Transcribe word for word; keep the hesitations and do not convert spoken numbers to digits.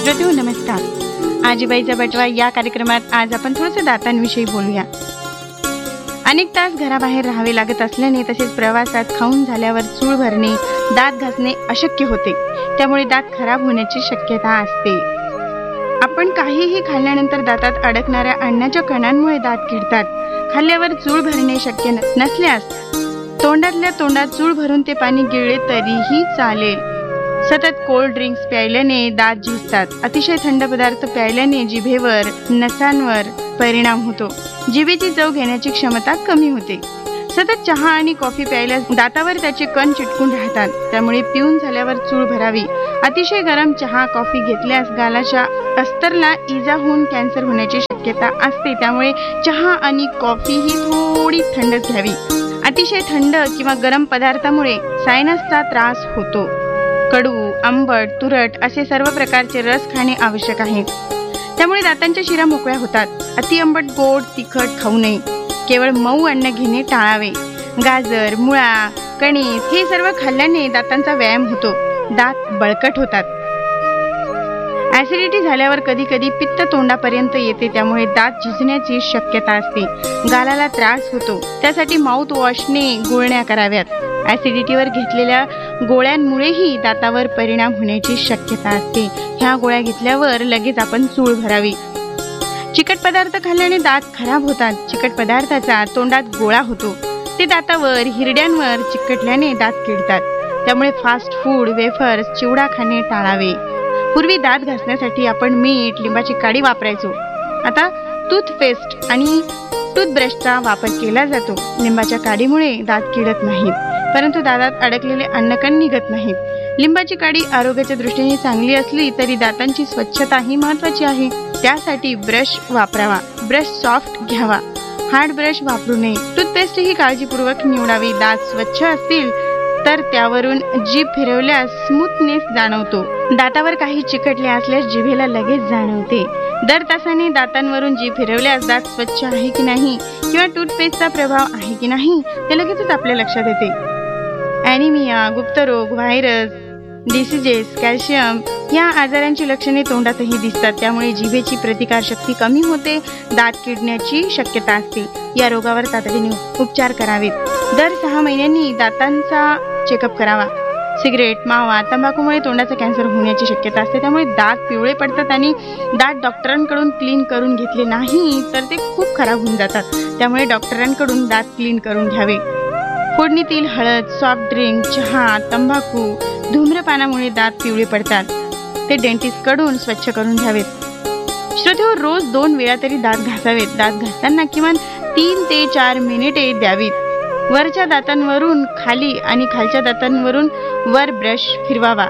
श्रोतेहो नमस्कार. आजीबाईचा बटवा या कार्यक्रमात आज आपण थोडंसं दातांविषयी बोलूया. अनेक तास घराबाहेर राहावे लागत असल्याने तसेच प्रवासात खाऊन झाल्यावर चूळ भरणे, दात घासणे अशक्य होते. त्यामुळे दात खराब होण्याची शक्यता असते. आपण काहीही खाल्ल्यानंतर दातात अडकणाऱ्या अन्नाच्या कणांमुळे दात किडतात. खाल्ल्यावर चूळ भरणे शक्य नसल्यास तोंडातल्या तोंडात चूळ भरून ते पाणी गिळले तरीही चालेल. सतत कोल्ड ड्रिंक्स प्यायल्याने दात झिजतात. अतिशय थंड पदार्थ प्यायल्याने जिभेवर, नसांवर परिणाम होतो. जिभेची चव घेण्याची क्षमता कमी होते. सतत चहा आणि कॉफी प्यायल्यास दातावर त्याचे कण चिटकून राहतात. त्यामुळे पिऊन झाल्यावर चूळ भरावी. अतिशय गरम चहा कॉफी घेतल्यास गालाच्या अस्तरला इजा होऊन कॅन्सर होण्याची शक्यता असते. त्यामुळे चहा आणि कॉफी ही थोडी थंडच घ्यावी. अतिशय थंड किंवा गरम पदार्थामुळे सायनसचा त्रास होतो. कडू, आंबट, तुरट असे सर्व प्रकारचे रस खाणे आवश्यक आहे. त्यामुळे दातांच्या शिरा मोकळ्या होतात. अति आंबट, गोड, तिखट खाऊ नये. केवळ मऊ अन्न घेणे टाळावे. गाजर, मुळा, कणीस हे सर्व खाल्ल्याने दातांचा व्यायाम होतो. दात बळकट होतात. ऍसिडिटी झाल्यावर कधी कधी पित्त तोंडापर्यंत येते. त्यामुळे दात झिजण्याची शक्यता असते. गालाला त्रास होतो. त्यासाठी माउथ वॉशने गुळण्या कराव्यात. ऍसिडिटीवर घेतलेल्या गोळ्यांमुळेही दातावर परिणाम होण्याची शक्यता असते. ह्या गोळ्या घेतल्यावर लगेच आपण चूळ भरावी. चिकट पदार्थ खाल्ल्याने दात खराब होतात. चिकट पदार्थाचा तोंडात गोळा होतो. ते दातावर, हिरड्यांवर चिकटल्याने दात किडतात. त्यामुळे फास्ट फूड, वेफर्स, चिवडा खाणे टाळावे. पूर्वी दात घासण्यासाठी आपण मीठ, लिंबाची काडी वापरायचो. आता टूथपेस्ट आणि टूथब्रशचा वापर केला जातो. लिंबाच्या काडीमुळे दात किडत नाहीत, परंतु दातात अडकलेले अन्नकण निघत नाहीत. लिंबाची काडी आरोग्याच्या दृष्टीने चांगली असली तरी दातांची स्वच्छता ही महत्वाची आहे. त्यासाठी ब्रश वापरावा. ब्रश सॉफ्ट घ्यावा. हार्ड ब्रश वापरू नये. टूथपेस्ट ही काळजीपूर्वक निवडावी. दात स्वच्छ असतील तर त्यावरून जीभ फिरवल्यास स्मूथनेस जाणवतो. दातावर काही चिकटले असल्यास जिभेला लगेच जाणवते. दर तासाने दातांवरून जीभ फिरवल्यास दात स्वच्छ आहे की नाही किंवा टूथपेस्टचा प्रभाव आहे की नाही ते लगेचच आपल्या लक्षात येते. ॲनिमिया, गुप्तरोग, व्हायरस, डिसीजेस, कॅल्शियम या आजारांची लक्षणे तोंडातही दिसतात. त्यामुळे जिभेची प्रतिकारशक्ती कमी होते. दात किडण्याची शक्यता असते. या रोगावर तातडीने उपचार करावेत. दर सहा महिन्यांनी दातांचा चेकअप करावा. सिगरेट, मावा, तंबाखूमुळे तोंडाचा कॅन्सर होण्याची शक्यता असते. त्यामुळे दात पिवळे पडतात आणि दात डॉक्टरांकडून क्लीन करून घेतले नाही तर ते खूप खराब होऊन जातात. त्यामुळे डॉक्टरांकडून दात क्लीन करून घ्यावे. फोडणीतील हळद, सॉफ्ट ड्रिंक, चहा, तंबाखू, धूम्रपानामुळे दात पिवळे पडतात. ते डेंटिस्ट कडून स्वच्छ करून घ्यावेत. श्रोतेहो, रोज दोन वेळा तरी दात घासावेत. दात घासताना किमान तीन ते चार मिनिटे द्यावीत. वरच्या दातांवरून खाली आणि खालच्या दातांवरून वर ब्रश फिरवावा.